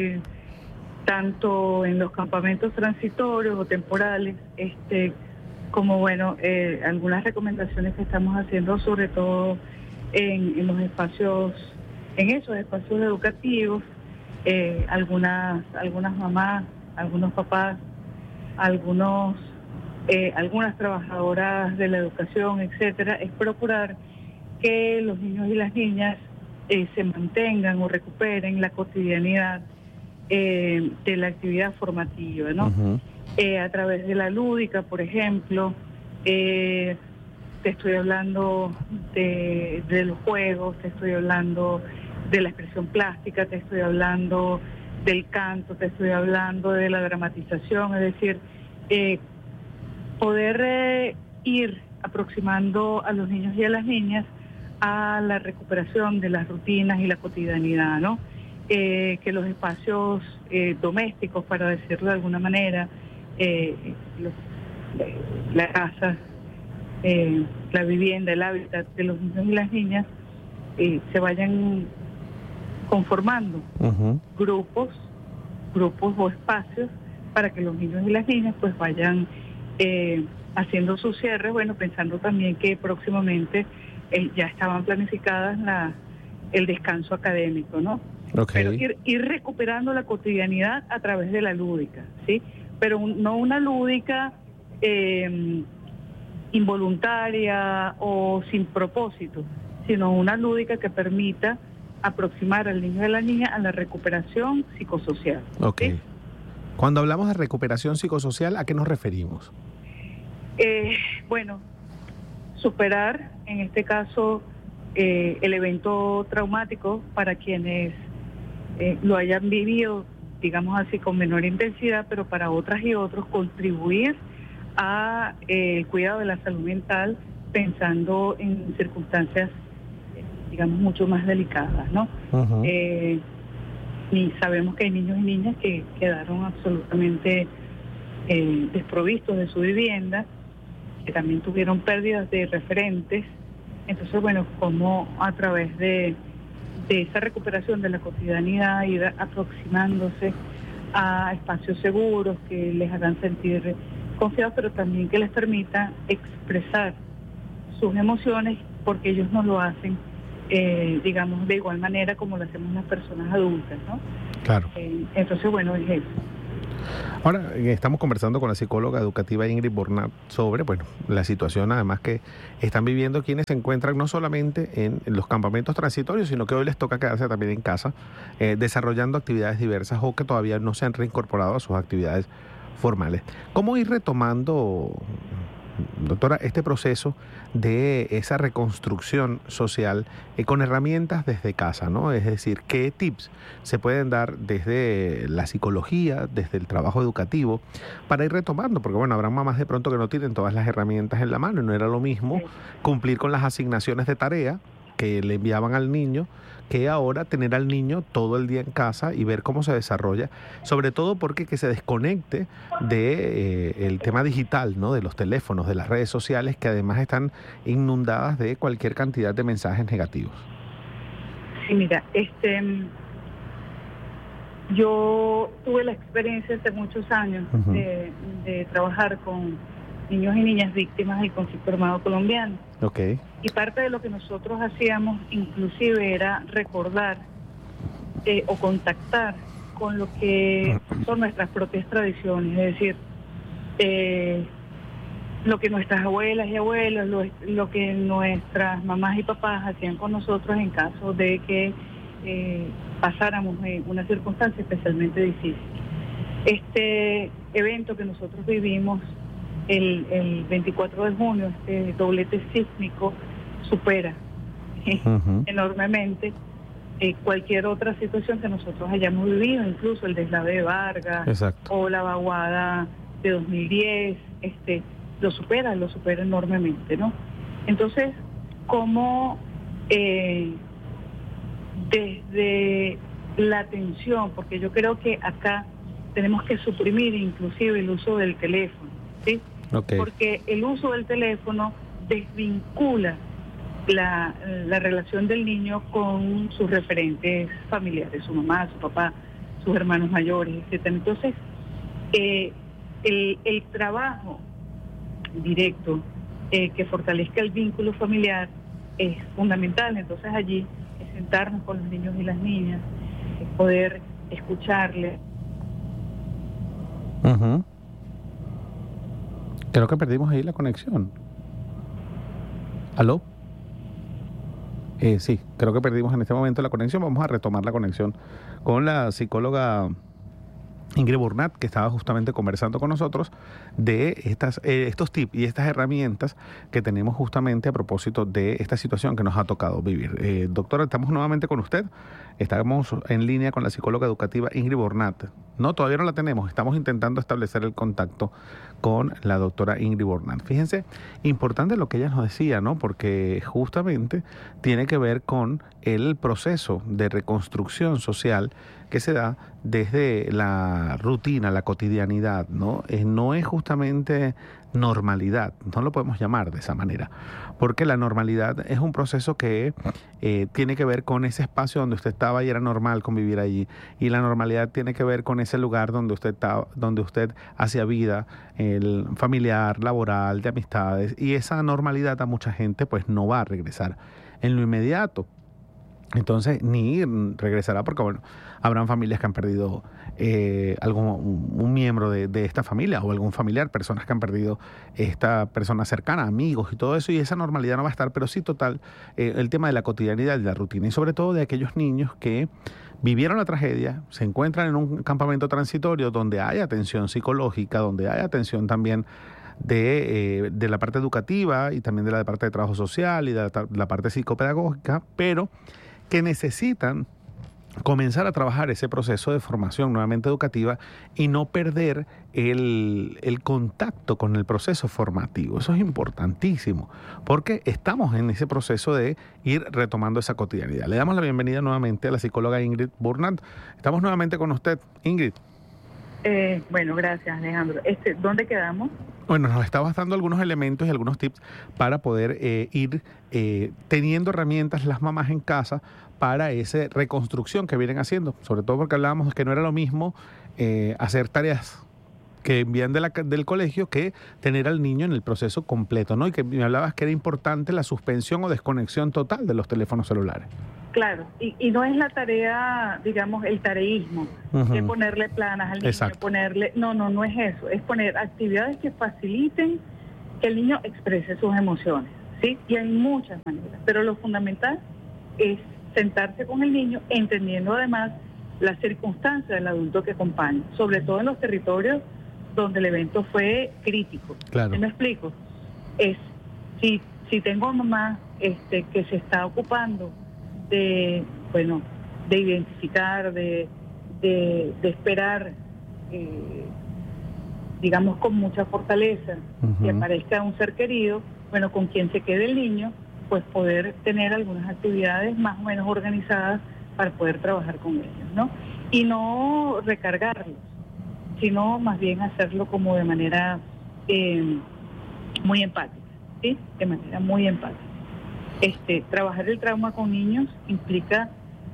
tanto en los campamentos transitorios o temporales, como bueno, algunas recomendaciones que estamos haciendo, sobre todo en los espacios, en esos espacios educativos. Algunas mamás, algunos papás, algunas trabajadoras de la educación, etcétera, es procurar que los niños y las niñas se mantengan o recuperen la cotidianidad de la actividad formativa, ¿no? Uh-huh. A través de la lúdica, por ejemplo, te estoy hablando de los juegos, te estoy hablando de la expresión plástica, te estoy hablando del canto, te estoy hablando de la dramatización, es decir, poder ir aproximando a los niños y a las niñas a la recuperación de las rutinas y la cotidianidad, ¿no? Que los espacios domésticos, para decirlo de alguna manera, la casa, la vivienda, el hábitat de los niños y las niñas, se vayan conformando uh-huh. grupos o espacios para que los niños y las niñas pues vayan haciendo sus cierres, bueno, pensando también que próximamente ya estaban planificadas el descanso académico, ¿no? Okay. Pero ir recuperando la cotidianidad a través de la lúdica, ¿sí? Pero no una lúdica involuntaria o sin propósito, sino una lúdica que permita aproximar al niño y a la niña a la recuperación psicosocial. Ok. ¿Sí? Cuando hablamos de recuperación psicosocial, ¿a qué nos referimos? Bueno, superar, en este caso, el evento traumático para quienes lo hayan vivido, digamos así, con menor intensidad, pero para otras y otros contribuir a el cuidado de la salud mental pensando en circunstancias, digamos, mucho más delicadas, ¿no? Uh-huh. Y sabemos que hay niños y niñas que quedaron absolutamente desprovistos de su vivienda, que también tuvieron pérdidas de referentes Entonces, bueno, como a través de esa recuperación de la cotidianidad, ir aproximándose a espacios seguros que les hagan sentir confiados, pero también que les permita expresar sus emociones, porque ellos no lo hacen, digamos, de igual manera como lo hacemos las personas adultas, ¿no? Claro. Entonces, bueno, es eso. Ahora estamos conversando con la psicóloga educativa Ingrid Bornat sobre, la situación además que están viviendo quienes se encuentran no solamente en los campamentos transitorios, sino que hoy les toca quedarse también en casa, desarrollando actividades diversas o que todavía no se han reincorporado a sus actividades formales. ¿Cómo ir retomando, doctora, este proceso de esa reconstrucción social con herramientas desde casa, ¿no? Es decir, ¿qué tips se pueden dar desde la psicología, desde el trabajo educativo, para ir retomando? Porque, habrá mamás de pronto que no tienen todas las herramientas en la mano y no era lo mismo cumplir con las asignaciones de tarea que le enviaban al niño, que ahora tener al niño todo el día en casa y ver cómo se desarrolla, sobre todo porque que se desconecte de el tema digital, ¿no? De los teléfonos, de las redes sociales, que además están inundadas de cualquier cantidad de mensajes negativos. Sí, mira, yo tuve la experiencia hace muchos años de trabajar con niños y niñas víctimas del conflicto armado colombiano. Okay. Y parte de lo que nosotros hacíamos inclusive era recordar o contactar con lo que son nuestras propias tradiciones, es decir, lo que nuestras abuelas y abuelos, lo que nuestras mamás y papás hacían con nosotros en caso de que pasáramos una circunstancia especialmente difícil. Este evento que nosotros vivimos el 24 de junio, este doblete sísmico, supera enormemente cualquier otra situación que nosotros hayamos vivido, incluso el deslave de Vargas. Exacto. O la vaguada de 2010, lo supera enormemente, ¿no? Entonces, como desde la atención, porque yo creo que acá tenemos que suprimir inclusive el uso del teléfono, ¿sí? Okay. Porque el uso del teléfono desvincula la relación del niño con sus referentes familiares, su mamá, su papá, sus hermanos mayores, etcétera. Entonces, el trabajo directo que fortalezca el vínculo familiar es fundamental. Entonces allí es sentarnos con los niños y las niñas, es poder escucharles. Creo que perdimos ahí la conexión. ¿Aló? Sí, creo que perdimos en este momento la conexión. Vamos a retomar la conexión con la psicóloga Ingrid Bornat, que estaba justamente conversando con nosotros de estos tips y estas herramientas que tenemos justamente a propósito de esta situación que nos ha tocado vivir. Doctora, estamos nuevamente con usted. Estamos en línea con la psicóloga educativa Ingrid Bornat. No, todavía no la tenemos. Estamos intentando establecer el contacto con la doctora Ingrid Bornat. Fíjense, importante lo que ella nos decía, ¿no? Porque justamente tiene que ver con el proceso de reconstrucción social que se da desde la rutina, la cotidianidad, ¿no? No es justamente normalidad, no lo podemos llamar de esa manera, porque la normalidad es un proceso que tiene que ver con ese espacio donde usted estaba y era normal convivir allí, y la normalidad tiene que ver con ese lugar donde usted estaba, donde usted hacía vida, el familiar, laboral, de amistades, y esa normalidad a mucha gente pues no va a regresar en lo inmediato. Entonces, ni regresará porque, bueno, habrán familias que han perdido un miembro de esta familia o algún familiar, personas que han perdido esta persona cercana, amigos y todo eso, y esa normalidad no va a estar, pero sí total el tema de la cotidianidad y la rutina, y sobre todo de aquellos niños que vivieron la tragedia, se encuentran en un campamento transitorio donde hay atención psicológica, donde hay atención también de la parte educativa y también de la parte de trabajo social y de la parte psicopedagógica, pero que necesitan comenzar a trabajar ese proceso de formación nuevamente educativa y no perder el contacto con el proceso formativo. Eso es importantísimo, porque estamos en ese proceso de ir retomando esa cotidianidad. Le damos la bienvenida nuevamente a la psicóloga Ingrid Bornat. Estamos nuevamente con usted, Ingrid. Bueno, gracias, Alejandro. ¿Dónde quedamos? Bueno, nos estabas dando algunos elementos y algunos tips para poder ir teniendo herramientas las mamás en casa para esa reconstrucción que vienen haciendo, sobre todo porque hablábamos de que no era lo mismo hacer tareas que envían del colegio que tener al niño en el proceso completo, ¿no? Y que me hablabas que era importante la suspensión o desconexión total de los teléfonos celulares. Claro, y no es la tarea, digamos, el tareísmo, de ponerle planas al niño, ponerle... No es eso, es poner actividades que faciliten que el niño exprese sus emociones, ¿sí? Y hay muchas maneras, pero lo fundamental es sentarse con el niño, entendiendo además las circunstancias del adulto que acompaña, sobre todo en los territorios donde el evento fue crítico. Claro. ¿Sí me explico? Es, si tengo mamá que se está ocupando de identificar, de esperar, digamos, con mucha fortaleza, que aparezca un ser querido, bueno, con quien se quede el niño, pues poder tener algunas actividades más o menos organizadas para poder trabajar con ellos, ¿no? Y no recargarlos, sino más bien hacerlo como de manera muy empática, ¿sí? De manera muy empática. Trabajar el trauma con niños implica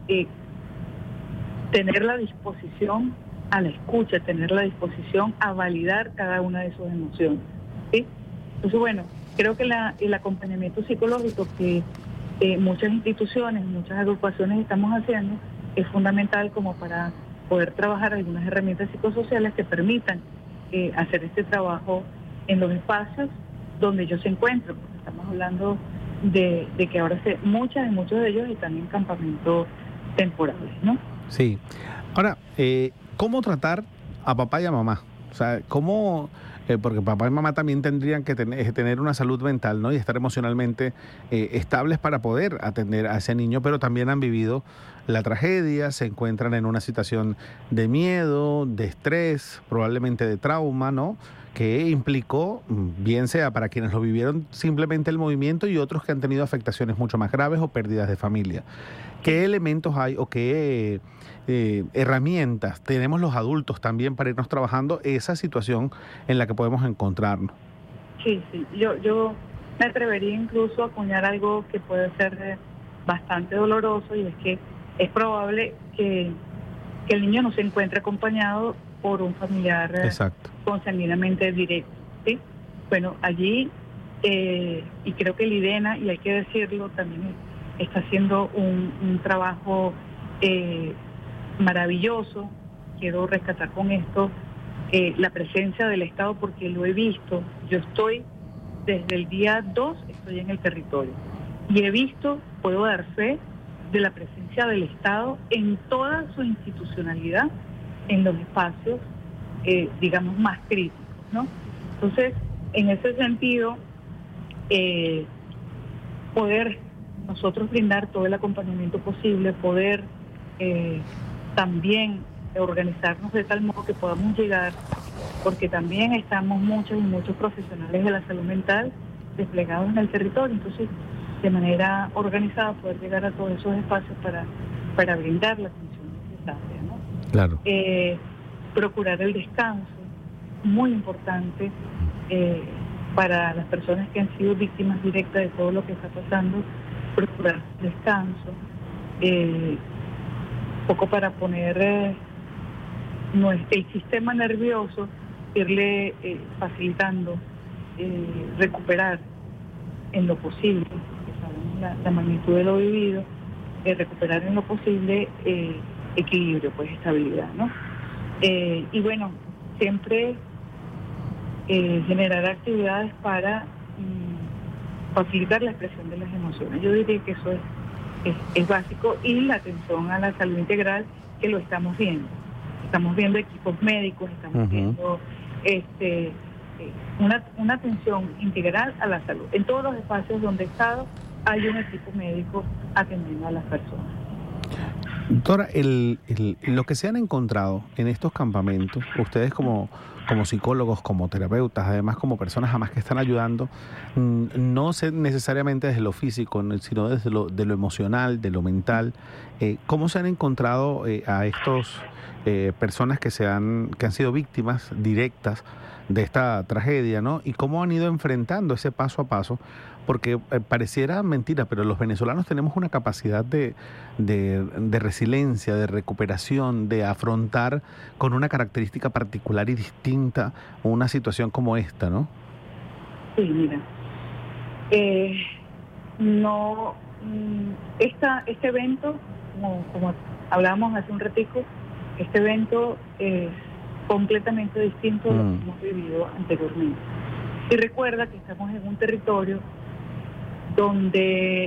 tener la disposición a la escucha, tener la disposición a validar cada una de sus emociones, ¿sí? Entonces, bueno, creo que el acompañamiento psicológico que muchas instituciones, muchas agrupaciones estamos haciendo es fundamental como para poder trabajar algunas herramientas psicosociales que permitan hacer este trabajo en los espacios donde ellos se encuentran, porque estamos hablando de que ahora muchos de ellos están en campamentos temporales, ¿no? Sí. Ahora, ¿cómo tratar a papá y a mamá? O sea, ¿cómo...? Porque papá y mamá también tendrían que tener una salud mental, ¿no? Y estar emocionalmente estables para poder atender a ese niño, pero también han vivido la tragedia, se encuentran en una situación de miedo, de estrés, probablemente de trauma, ¿no? Que implicó, bien sea para quienes lo vivieron simplemente el movimiento y otros que han tenido afectaciones mucho más graves o pérdidas de familia. ¿Qué elementos hay o qué herramientas tenemos los adultos también para irnos trabajando esa situación en la que podemos encontrarnos? Sí, yo me atrevería incluso a acuñar algo que puede ser bastante doloroso, y es que es probable que el niño no se encuentre acompañado por un familiar consanguinamente directo, ¿sí? Bueno, allí, y creo que el IDENA, y hay que decirlo, también está haciendo un trabajo maravilloso. Quiero rescatar con esto la presencia del Estado, porque lo he visto. Yo estoy, desde el día 2, estoy en el territorio, y he visto, puedo dar fe de la presencia del Estado en toda su institucionalidad, en los espacios, digamos, más críticos, ¿no? Entonces, en ese sentido, poder nosotros brindar todo el acompañamiento posible, poder también organizarnos de tal modo que podamos llegar, porque también estamos muchos y muchos profesionales de la salud mental desplegados en el territorio, entonces de manera organizada poder llegar a todos esos espacios para brindar la atención necesaria, ¿no? Claro. Procurar el descanso, muy importante para las personas que han sido víctimas directas de todo lo que está pasando, procurar descanso, poco para poner el sistema nervioso, irle facilitando recuperar en lo posible, porque sabemos la magnitud de lo vivido, recuperar en lo posible equilibrio, pues estabilidad, ¿no? Y bueno, siempre generar actividades para facilitar la expresión de las emociones. Yo diría que eso es básico, y la atención a la salud integral, que lo estamos viendo. Estamos viendo equipos médicos, estamos viendo una atención integral a la salud. En todos los espacios donde he estado hay un equipo médico atendiendo a las personas. Doctora, lo que se han encontrado en estos campamentos, ustedes como psicólogos, como terapeutas, además como personas jamás que están ayudando, no necesariamente desde lo físico, sino desde de lo emocional, de lo mental, ¿cómo se han encontrado a estos personas que han sido víctimas directas esta tragedia, ¿no? Y cómo han ido enfrentando ese paso a paso, porque pareciera mentira, pero los venezolanos tenemos una capacidad de resiliencia, de recuperación, de afrontar con una característica particular y distinta una situación como esta, ¿no? Sí, mira. Este evento, como hablábamos hace un ratico, este evento es completamente distinto a lo que hemos vivido anteriormente. Y recuerda que estamos en un territorio donde